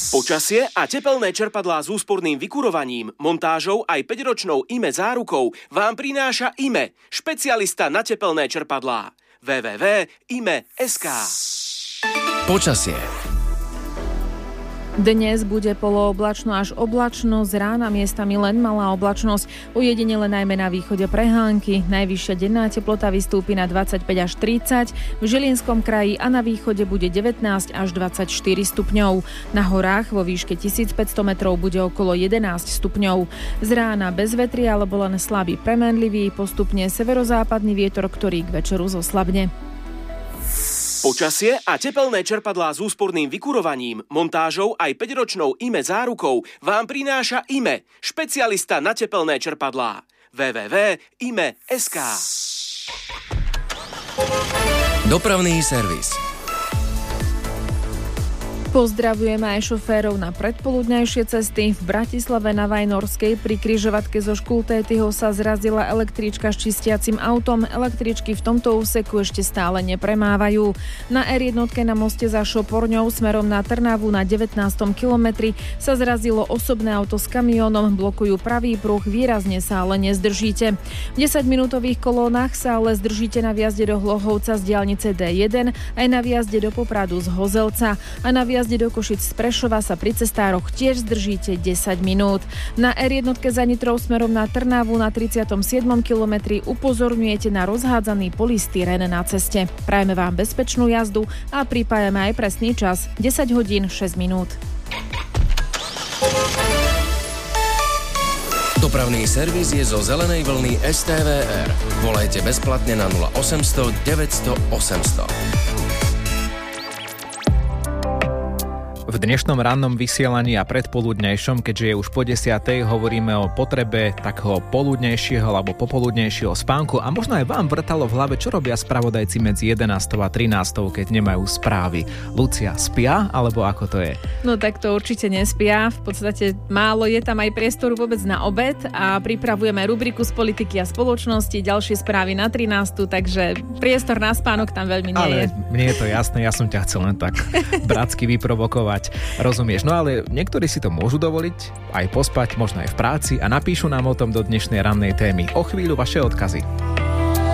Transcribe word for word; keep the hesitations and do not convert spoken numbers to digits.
Počasie a tepelné čerpadlá s úsporným vykurovaním, montážou aj päťročnou í em é zárukou vám prináša í em é, špecialista na tepelné čerpadlá. w w w bodka i m e bodka es ka. Počasie. Dnes bude polooblačno až oblačno, z rána miestami len malá oblačnosť, ujedinele najmä na východe prehánky. Najvyššia denná teplota vystúpi na dvadsaťpäť až tridsať, v Žilinskom kraji a na východe bude devätnásť až dvadsaťštyri stupňov. Na horách vo výške tisícpäťsto metrov bude okolo jedenásť stupňov. Z rána bez vetry alebo len slabý premenlivý, postupne severozápadný vietor, ktorý k večeru zoslabne. Počasie a tepelné čerpadlá s úsporným vykurovaním, montážou aj päťročnou í em é zárukou vám prináša í em é, špecialista na tepelné čerpadlá. w w w bodka i m e bodka es ka. Dopravný servis. Pozdravujeme aj šoférov na predpoludňajšie cesty. V Bratislave na Vajnorskej pri križovatke zo Škultétyho sa zrazila električka s čistiacim autom. Električky v tomto úseku ešte stále nepremávajú. Na er jedna na moste za Šoporňou smerom na Trnavu na devätnástom kilometri sa zrazilo osobné auto s kamiónom. Blokujú pravý pruh, výrazne sa ale nezdržíte. V desaťminútových kolónach sa ale zdržíte na vjazde do Hlohovca z diaľnice dé jeden, aj na vjazde do Popradu z Hozelca a na jazde do Košic z Prešova sa pri cestároch tiež zdržíte desať minút. Na er jedna za Nitrou smerom na Trnavu na tridsiatom siedmom kilometri upozorňujete na rozhádzaný polystyrén na ceste. Prajeme vám bezpečnú jazdu a pripájame aj presný čas desať hodín šesť minút. Dopravný servis je zo zelenej vlny es té vé er. Volajte bezplatne na nula osemsto deväťsto osemsto. V dnešnom rannom vysielaní a predpoludnejšom, keďže je už po desiatej, hovoríme o potrebe takého poludnejšieho alebo popoludnejšieho spánku a možno aj vám vrtalo v hlave, čo robia spravodajci medzi jedenástou a trinástou, keď nemajú správy. Lucia, spia alebo ako to je? No tak to určite nespia, v podstate málo je tam aj priestoru vôbec na obed a pripravujeme rubriku z politiky a spoločnosti, ďalšie správy na trinástu, takže priestor na spánok tam veľmi nie ale je. Ale mne je to jasné, ja som ťa chcel len tak bratsky vyprovokovať. Rozumieš, no ale niektorí si to môžu dovoliť, aj pospať, možno aj v práci a napíšu nám o tom do dnešnej rannej témy. O chvíľu vaše odkazy.